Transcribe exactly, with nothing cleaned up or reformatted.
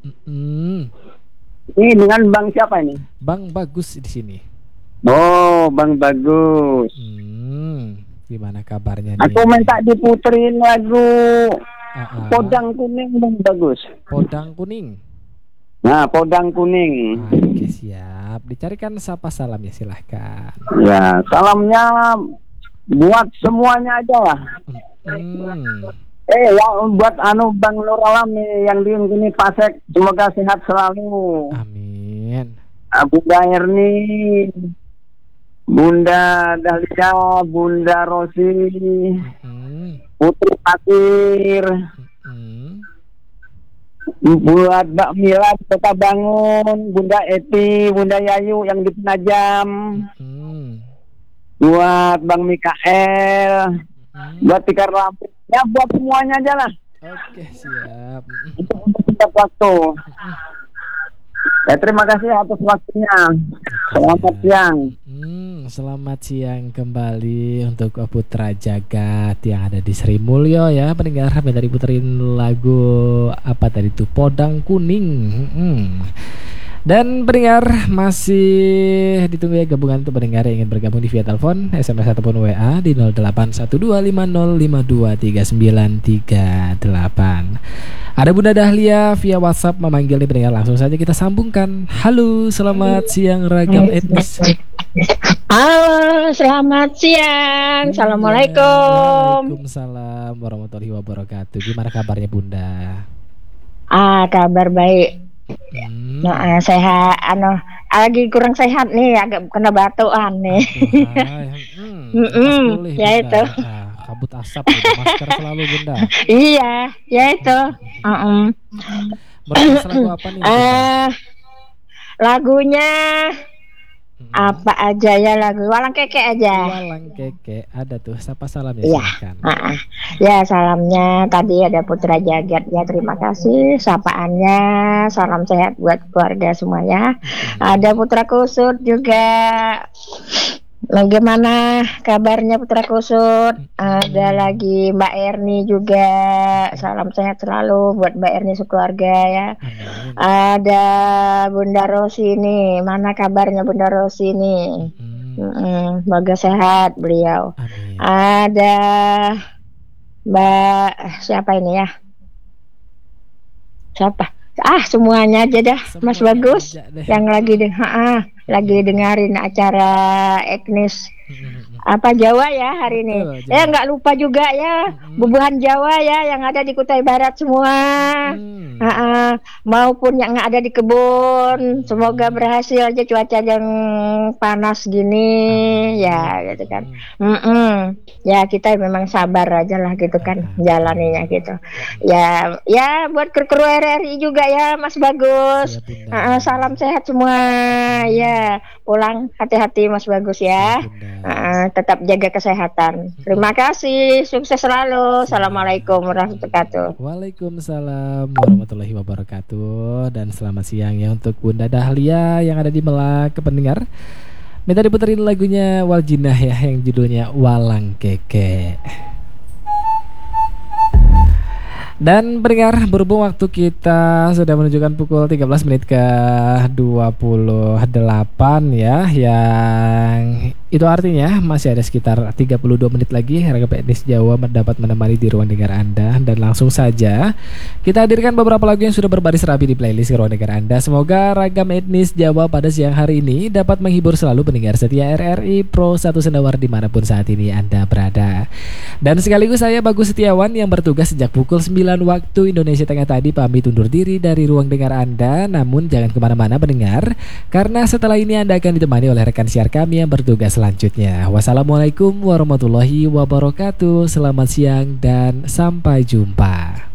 Mm-mm. Ini dengan Bang siapa ini? Bang Bagus di sini. Oh, Bang Bagus. Hmm, gimana kabarnya nih? Aku minta diputerin lagu Uh-uh. Podang Kuning, Bang Bagus. Podang Kuning. Nah, Podang Kuning. Ah, oke, siap. Dicarikan siapa salamnya, silahkan. Ya, salamnya buat semuanya aja lah. Hmm. Eh, yang buat anu Bang Nur Alam nih, yang di sini Pasek, semoga sehat selalu. Amin. Bunda Erni, Bunda Dahlia, Bunda Rosi, Hmm. Putri Fatir, Hmm. buat Mbak Mila di Kota Bangun, Bunda Eti, Bunda Yayu yang di Penajam, Hmm. buat Bang Mikael, Hmm. buat Tikar Lampung, ya buat semuanya aja lah. Oke, siap. Untuk setiap waktu. Ya, terima kasih atas waktunya. Selamat siang. Hmm, selamat siang kembali untuk Putra Jagat yang ada di Sri Mulyo ya, pendengar. Tadi puterin lagu apa tadi tuh, Podang Kuning. Hmm. Dan pendengar masih ditunggu ya gabungan untuk pendengar yang ingin bergabung di via telepon, S M S ataupun W A di nol delapan satu dua lima nol lima dua tiga sembilan tiga delapan. Ada Bunda Dahlia via WhatsApp memanggil nih pendengar, langsung saja kita sambungkan. Halo, selamat siang ragam etnis. Halo, selamat siang. Assalamualaikum. Waalaikumsalam warahmatullahi wabarakatuh. Gimana kabarnya Bunda? Ah, kabar baik. Hmm. Nah, sehat. Ano, lagi kurang sehat nih, agak kena batuan nih. Hmm, Mm-mm, ya itu. Ah, kabut asap, udah masker selalu Bunda. Iya, ya itu. Uh-uh. Merequest lagu apa nih? Uh, lagunya Hmm. apa aja ya, lagu Walang Keke aja. Walang Keke, ada tuh. Siapa salam ya? Iya. Uh-uh. Ya, salamnya tadi ada Putra Jagat ya, terima kasih. Sapaannya salam sehat buat keluarga semuanya. Hmm. Ada Putra Kusut juga. Bagaimana kabarnya Putra Kusut? Ada lagi Mbak Erni juga. Salam sehat selalu buat Mbak Erni sekeluarga ya. Amin. Ada Bunda Rosi nih. Mana kabarnya Bunda Rosi nih? Hmm. Semoga sehat beliau. Amin. Ada Mbak siapa ini ya? Siapa? Ah, semuanya aja dah, Semuanya Mas Bagus. deh. Yang lagi deh, ha lagi dengerin acara etnis apa Jawa ya hari ini. Betul, Eh nggak lupa juga ya Hmm. bubuhan Jawa ya yang ada di Kutai Barat semua. Hmm. Ha-ha. Maupun yang ada di kebun. Semoga berhasil aja cuaca yang panas gini. Amin. Ya gitu kan. Hmm. Mm-mm. Ya kita memang sabar aja lah gitu kan jalaninya gitu. Ya ya buat kru-kru R R I juga ya Mas Bagus. Siap, Bunda. Ha-ha. Salam sehat semua ya. Pulang hati-hati Mas Bagus ya. Siap, Bunda. Ha-ha. Tetap jaga kesehatan. Terima kasih. Sukses selalu. Assalamualaikum warahmatullahi wabarakatuh. Waalaikumsalam warahmatullahi wabarakatuh. Dan selamat siang ya untuk Bunda Dahlia yang ada di Melaka pendengar. Minta diputerin lagunya Waljinah ya, yang judulnya Walang Keke. Dan pendengar, berhubung waktu kita sudah menunjukkan pukul tiga belas menit ke dua puluh delapan ya, yang itu artinya masih ada sekitar tiga puluh dua menit lagi ragam etnis Jawa dapat menemani di ruang dengar Anda. Dan langsung saja kita hadirkan beberapa lagu yang sudah berbaris rapi di playlist ruang dengar Anda. Semoga ragam etnis Jawa pada siang hari ini dapat menghibur selalu pendengar setia R R I Pro satu Sendawar dimanapun saat ini Anda berada. Dan sekaligus saya Bagus Setiawan yang bertugas sejak pukul sembilan waktu Indonesia Tengah tadi pamit undur diri dari ruang dengar Anda. Namun jangan kemana-mana pendengar, karena setelah ini Anda akan ditemani oleh rekan siar kami yang bertugas selanjutnya. Wassalamualaikum warahmatullahi wabarakatuh. Selamat siang dan sampai jumpa.